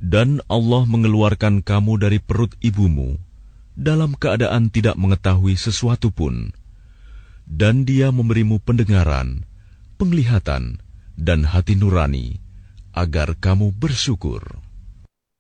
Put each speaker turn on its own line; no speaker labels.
Dan Allah mengeluarkan kamu dari perut ibumu dalam keadaan tidak mengetahui sesuatu pun, dan Dia memberimu pendengaran, penglihatan, dan hati nurani, agar kamu bersyukur.